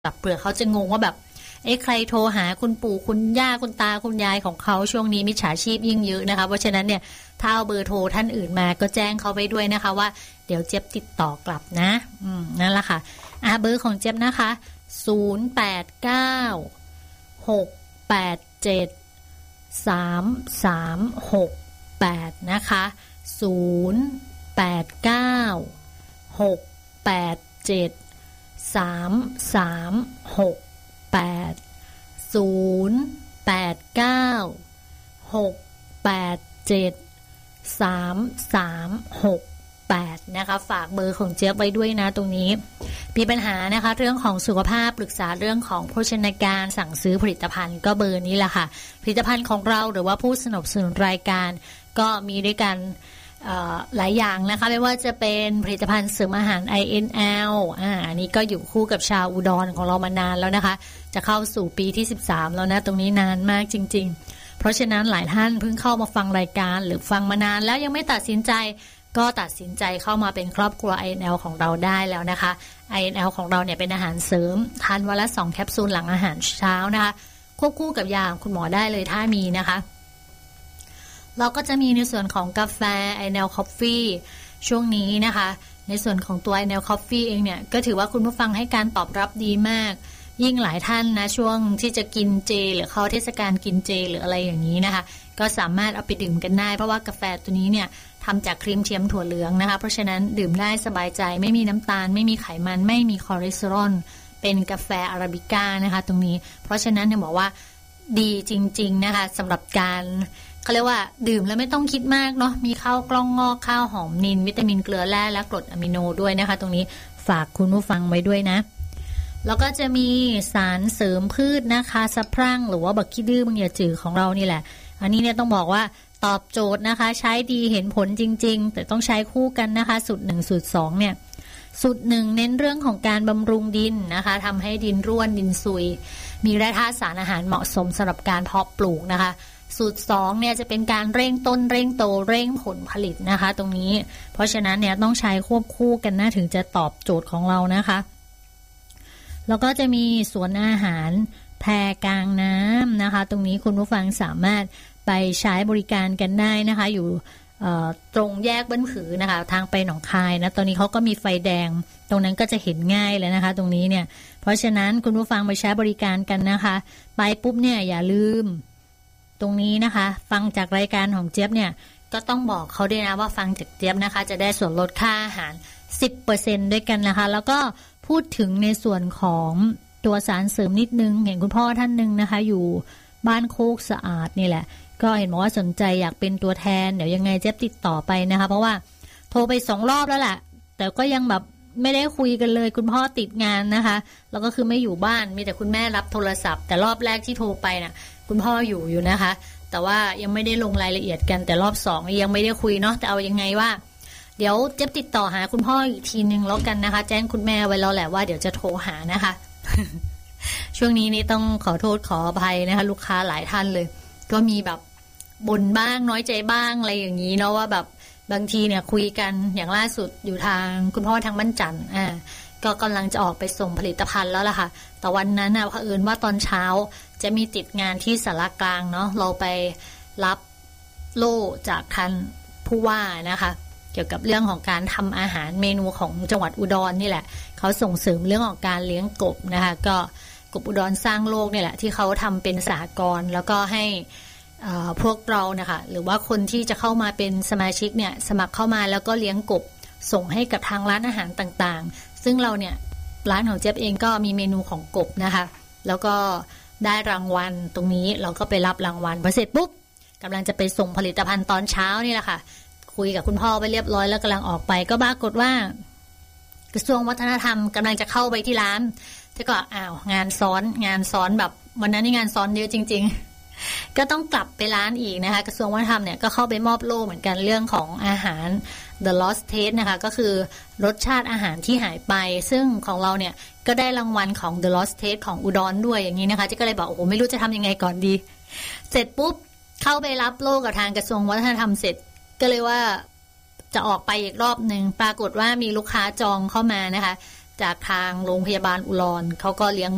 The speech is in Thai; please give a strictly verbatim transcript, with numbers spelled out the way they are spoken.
กับเปลือกเขาจะงงว่าแบบเอ๊ะใครโทรหาคุณปู่คุณย่าคุณตาคุณยายของเขาช่วงนี้มิจฉาชีพยิ่งเยอะนะคะเพราะฉะนั้นเนี่ยถ้าเอาเบอร์โทรท่านอื่นมาก็แจ้งเขาไปด้วยนะคะว่าเดี๋ยวเจี๊ยบติดต่อกลับนะอืมนั่นแหละค่ะอ่ะเบอร์ของเจี๊ยบนะคะศูนย์ แปด เก้า หก แปด เจ็ด สาม สาม หก แปดนะคะศูนย์ แปด เก้า หก แปด เจ็ด สาม สาม หก แปด ศูนย์ แปด เก้า หก แปด เจ็ด สาม สาม หก แปดนะคะฝากเบอร์ของเจี๊ยบไว้ด้วยนะตรงนี้มีปัญหานะคะเรื่องของสุขภาพปรึกษาเรื่องของโภชนาการสั่งซื้อผลิตภัณฑ์ก็เบอร์นี้แหละค่ะผลิตภัณฑ์ของเราหรือว่าผู้สนับสนุนรายการก็มีด้วยกันหลายอย่างนะคะไม่ว่าจะเป็นผลิตภัณฑ์เสริมอาหาร ไอ เอ็น แอล อ่าอันนี้ก็อยู่คู่กับชาวอุดรของเรามานานแล้วนะคะจะเข้าสู่ปีที่สิบสามแล้วนะตรงนี้นานมากจริงๆเพราะฉะนั้นหลายท่านเพิ่งเข้ามาฟังรายการหรือฟังมานานแล้วยังไม่ตัดสินใจก็ตัดสินใจเข้ามาเป็นครอบครัว ไอ เอ็น แอล ของเราได้แล้วนะคะ ไอ เอ็น แอล ของเราเนี่ยเป็นอาหารเสริมทานวันละสองแคปซูลหลังอาหารเช้านะคะควบคู่กับยาคุณหมอได้เลยถ้ามีนะคะเราก็จะมีในส่วนของกาแฟ ไอ เอ็น แอล Coffee ช่วงนี้นะคะในส่วนของตัว ไอ เอ็น แอล Coffee เองเนี่ยก็ถือว่าคุณผู้ฟังให้การตอบรับดีมากยิ่งหลายท่านนะช่วงที่จะกินเจหรือเข้าเทศกาลกินเจหรืออะไรอย่างนี้นะคะก็สามารถเอาไปดื่มกันได้เพราะว่ากาแฟตัวนี้เนี่ยทำจากครีมเทียมถั่วเหลืองนะคะเพราะฉะนั้นดื่มได้สบายใจไม่มีน้ำตาลไม่มีไขมันไม่มีคอเลสเตอรอลเป็นกาแฟอาราบิก้านะคะตรงนี้เพราะฉะนั้นเนี่ยบอกว่าดีจริงๆนะคะสำหรับการเขาเรียกว่าดื่มแล้วไม่ต้องคิดมากเนาะมีข้าวกล้องงอกข้าวหอมนิลวิตามินเกลือแร่และกรดอะมิโนด้วยนะคะตรงนี้ฝากคุณผู้ฟังไว้ด้วยนะแล้วก็จะมีสารเสริมพืชนะคะสะพรั่งหรือว่าบักขี้ดื้อบังอย่าจือของเรานี่แหละอันนี้เนี่ยต้องบอกว่าตอบโจทย์นะคะใช้ดีเห็นผลจริงๆแต่ต้องใช้คู่กันนะคะสูตรหนึ่งสูตรสองเนี่ยสูตรหนึ่งเน้นเรื่องของการบำรุงดินนะคะทำให้ดินร่วนดินซุยมีแร่ธาตุสารอาหารเหมาะสมสำหรับการเพาะปลูกนะคะสูตรสองเนี่ยจะเป็นการเร่งต้นเร่งโตเร่งผลผลิตนะคะตรงนี้เพราะฉะนั้นเนี่ยต้องใช้ควบคู่กันนะถึงจะตอบโจทย์ของเรานะคะแล้วก็จะมีสวนอาหารแพกลางน้ำนะคะตรงนี้คุณผู้ฟังสามารถไปใช้บริการกันได้นะคะอยู่ตรงแยกบ้านผือนะคะทางไปหนองคายนะตอนนี้เขาก็มีไฟแดงตรงนั้นก็จะเห็นง่ายเลยนะคะตรงนี้เนี่ยเพราะฉะนั้นคุณผู้ฟังไปใช้บริการกันนะคะไปปุ๊บเนี่ยอย่าลืมตรงนี้นะคะฟังจากรายการของเจี๊ยบเนี่ยก็ต้องบอกเขาด้วยนะว่าฟังจากเจี๊ยบนะคะจะได้ส่วนลดค่าอาหาร สิบเปอร์เซ็นต์ ด้วยกันนะคะแล้วก็พูดถึงในส่วนของตัวสารเสริมนิดนึงเห็นคุณพ่อท่านนึงนะคะอยู่บ้านโคกสะอาดนี่แหละก็เห็นบอกว่าสนใจอยากเป็นตัวแทนเดี๋ยวยังไงเจี๊ยบติดต่อไปนะคะเพราะว่าโทรไปสองรอบแล้วแหละแต่ก็ยังแบบไม่ได้คุยกันเลยคุณพ่อติดงานนะคะแล้วก็คือไม่อยู่บ้านมีแต่คุณแม่รับโทรศัพท์แต่รอบแรกที่โทรไปน่ะคุณพ่ออยู่อยู่นะคะแต่ว่ายังไม่ได้ลงรายละเอียดกันแต่รอบสองยังไม่ได้คุยเนาะแต่เอายังไงว่าเดี๋ยวเจี๊ยบติดต่อหาคุณพ่ออีกทีนึงแล้วกันนะคะแจ้งคุณแม่ไว้แล้วแหละว่าเดี๋ยวจะโทรหานะคะ ช่วงนี้นี่ต้องขอโทษขออภัยนะคะลูกค้าหลายท่านเลยก็มีแบบบ่นบ้างน้อยใจบ้างอะไรอย่างนี้เนาะว่าแบบบางทีเนี่ยคุยกันอย่างล่าสุดอยู่ทางคุณพ่อทางบ้านจันทร์อ่าก็กำลังจะออกไปส่งผลิตภัณฑ์แล้วล่ะค่ะแต่วันนั้นน่ะเผอิญว่าตอนเช้าจะมีติดงานที่สารกลางเนาะเราไปรับโล่จากท่านผู้ว่านะคะเกี่ยวกับเรื่องของการทำอาหารเมนูของจังหวัดอุดรนี่แหละเขาส่งเสริมเรื่องของการเลี้ยงกบนะคะก็กบอุดรสร้างโลกนี่แหละที่เขาทำเป็นสหกรณ์แล้วก็ให้พวกเรานะคะหรือว่าคนที่จะเข้ามาเป็นสมาชิกเนี่ยสมัครเข้ามาแล้วก็เลี้ยงกบส่งให้กับทางร้านอาหารต่างๆซึ่งเราเนี่ยร้านของเจี๊ยบเองก็มีเมนูของกบนะคะแล้วก็ได้รางวัลตรงนี้เราก็ไปรับรางวัลพอเสร็จปุ๊บกำลังจะไปส่งผลิตภัณฑ์ตอนเช้านี่แหละค่ะคุยกับคุณพ่อไปเรียบร้อยแล้วกำลังออกไปก็ปรากฏว่ากระทรวงวัฒนธรรมกำลังจะเข้าไปที่ร้านแต่ก็อ้าวงานซ้อนงานซ้อนแบบวันนั้นนี่งานซ้อนเยอะจริงๆก็ต้องกลับไปร้านอีกนะคะกระทรวงวัฒนธรรมเนี่ยก็เข้าไปมอบโล่เหมือนกันเรื่องของอาหาร The Lost Taste นะคะก็คือรสชาติอาหารที่หายไปซึ่งของเราเนี่ยก็ได้รางวัลของ The Lost Taste ของอุดรด้วยอย่างนี้นะคะที่ก็เลยบอกโอ้โหไม่รู้จะทำยังไงก่อนดีเสร็จปุ๊บเข้าไปรับโล่กับทางกระทรวงวัฒนธรรมเสร็จก็เลยว่าจะออกไปอีกรอบหนึ่งปรากฏว่ามีลูกค้าจองเข้ามานะคะจากทางโรงพยาบาลอุดรเขาก็เลี้ยง